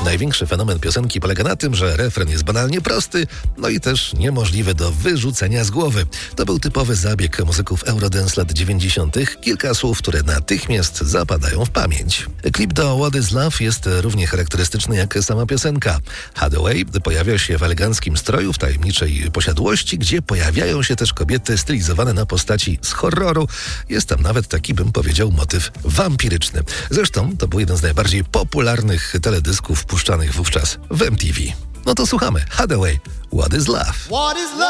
Największy fenomen piosenki polega na tym, że refren jest banalnie prosty, no i też niemożliwy do wyrzucenia z głowy. To był typowy zabieg muzyków Eurodance lat 90. Kilka słów, które natychmiast zapadają w pamięć. Klip do What is Love jest równie charakterystyczny jak sama piosenka. Hathaway pojawia się w eleganckim stroju, w tajemniczej posiadłości, gdzie pojawiają się też kobiety stylizowane na postaci z horroru. Jest tam nawet taki, bym powiedział, motyw wampiryczny. Zresztą to był jeden z najbardziej popularnych teledysków puszczanych wówczas w MTV. No to słuchamy. Hathaway, What is Love?